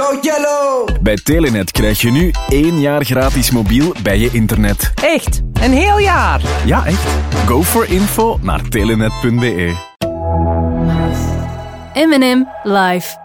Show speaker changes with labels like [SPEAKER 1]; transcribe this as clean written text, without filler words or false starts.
[SPEAKER 1] Go Yellow!
[SPEAKER 2] Bij Telenet krijg je nu 1 jaar gratis mobiel bij je internet.
[SPEAKER 3] Echt? Een heel jaar?
[SPEAKER 2] Ja, echt. Go for info naar telenet.be.
[SPEAKER 4] M&M live.